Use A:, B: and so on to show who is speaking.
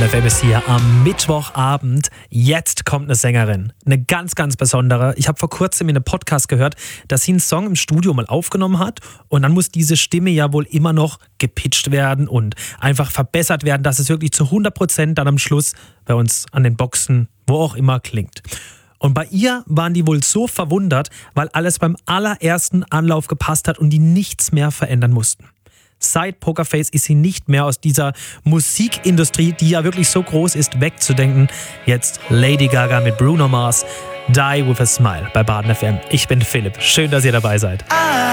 A: Baden FM ist hier am Mittwochabend. Jetzt kommt eine Sängerin. Eine ganz, ganz besondere. Ich habe vor kurzem in einem Podcast gehört, dass sie einen Song im Studio mal aufgenommen hat und dann muss diese Stimme ja wohl immer noch gepitcht werden und einfach verbessert werden, dass es wirklich zu 100% dann am Schluss bei uns an den Boxen, wo auch immer, klingt. Und bei ihr waren die wohl so verwundert, weil alles beim allerersten Anlauf gepasst hat und die nichts mehr verändern mussten. Seit Pokerface ist sie nicht mehr aus dieser Musikindustrie, die ja wirklich so groß ist, wegzudenken. Jetzt Lady Gaga mit Bruno Mars, Die With A Smile bei Baden FM. Ich bin Philipp. Schön, dass ihr dabei seid.